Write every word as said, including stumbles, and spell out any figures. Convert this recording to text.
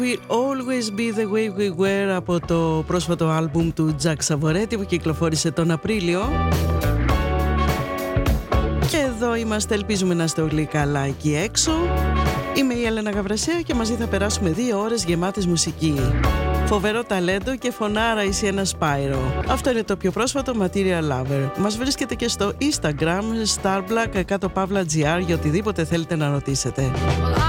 Will always be the way we were από το πρόσφατο άλμπουμ του Jack Savoretti που κυκλοφόρησε τον Απρίλιο. Και εδώ είμαστε, ελπίζουμε να είστε όλοι καλά εκεί έξω. Είμαι η Έλενα Γαβρασέα και μαζί θα περάσουμε δύο ώρες γεμάτες μουσική. Φοβερό ταλέντο και φωνάρα η Sienna Spyro. Αυτό είναι το πιο πρόσφατο Material Lover. Μας βρίσκεται και στο Instagram Starblack κάτω παύλα τζι αρ για οτιδήποτε θέλετε να ρωτήσετε.